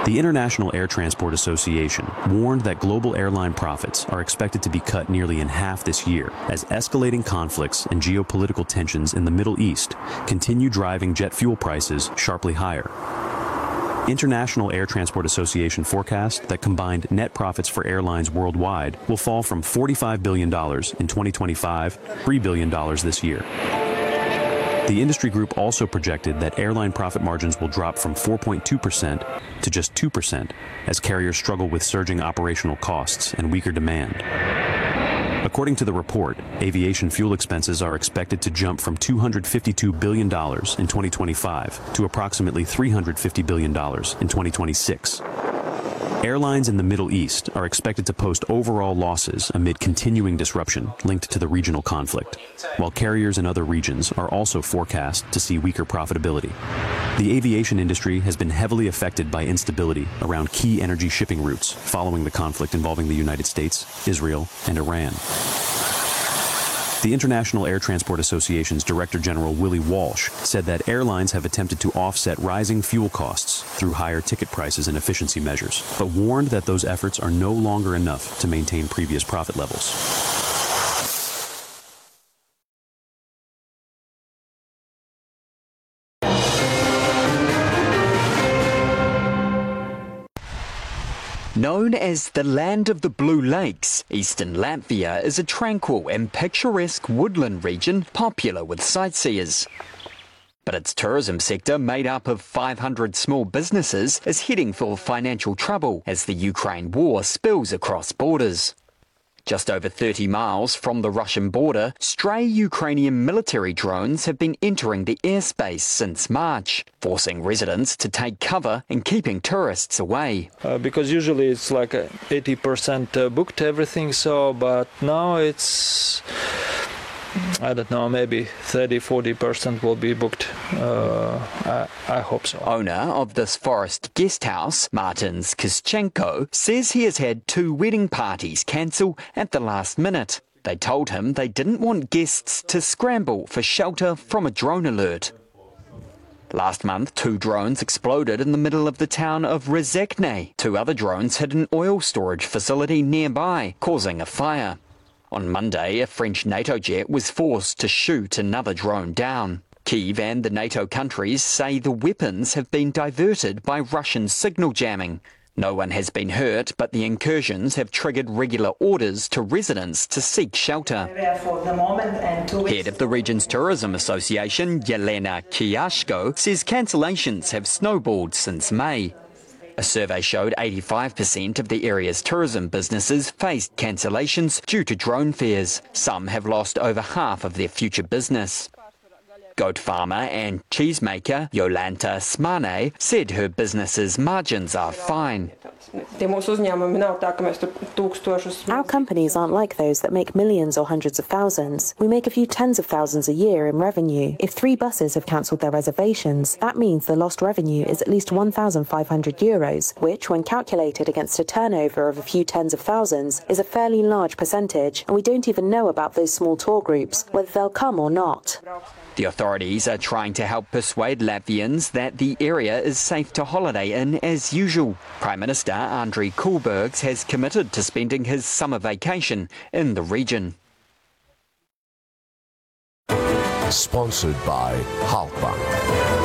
The International Air Transport Association warned that global airline profits are expected to be cut nearly in half this year as escalating conflicts and geopolitical tensions in the Middle East continue driving jet fuel prices sharply higher. International Air Transport Association forecast that combined net profits for airlines worldwide will fall from $45 billion in 2025 to $3 billion this year. The industry group also projected that airline profit margins will drop from 4.2% to just 2% as carriers struggle with surging operational costs and weaker demand. According to the report, aviation fuel expenses are expected to jump from $252 billion in 2025 to approximately $350 billion in 2026. Airlines in the Middle East are expected to post overall losses amid continuing disruption linked to the regional conflict, while carriers in other regions are also forecast to see weaker profitability. The aviation industry has been heavily affected by instability around key energy shipping routes following the conflict involving the United States, Israel, and Iran. The International Air Transport Association's Director General Willie Walsh said that airlines have attempted to offset rising fuel costs through higher ticket prices and efficiency measures, but warned that those efforts are no longer enough to maintain previous profit levels. Known as the land of the Blue Lakes, eastern Latvia is a tranquil and picturesque woodland region popular with sightseers. But its tourism sector, made up of 500 small businesses, is heading for financial trouble as the Ukraine war spills across borders. Just over 30 miles from the Russian border, stray Ukrainian military drones have been entering the airspace since March, forcing residents to take cover and keeping tourists away. Because usually it's like 80% booked everything, but now it's, I don't know, maybe 30-40% will be booked. I hope so. Owner of this forest guest house, Martin Skischenko, says he has had 2 wedding parties cancel at the last minute. They told him they didn't want guests to scramble for shelter from a drone alert. Last month, 2 drones exploded in the middle of the town of Rezekne. 2 other drones hit an oil storage facility nearby, causing a fire. On Monday, a French NATO jet was forced to shoot another drone down. Kyiv and the NATO countries say the weapons have been diverted by Russian signal jamming. No one has been hurt, but the incursions have triggered regular orders to residents to seek shelter. Head of the region's tourism association, Yelena Kiashko, says cancellations have snowballed since May. A survey showed 85% of the area's tourism businesses faced cancellations due to drone fears. Some have lost over half of their future business. Goat farmer and cheesemaker Jolanta Smane said her business's margins are fine. Our companies aren't like those that make millions or hundreds of thousands. We make a few tens of thousands a year in revenue. If 3 buses have cancelled their reservations, that means the lost revenue is at least €1,500, which, when calculated against a turnover of a few tens of thousands, is a fairly large percentage, and we don't even know about those small tour groups, whether they'll come or not. The authorities are trying to help persuade Latvians that the area is safe to holiday in as usual. Prime Minister Andriy Kulbergs has committed to spending his summer vacation in the region. Sponsored by Halkbank.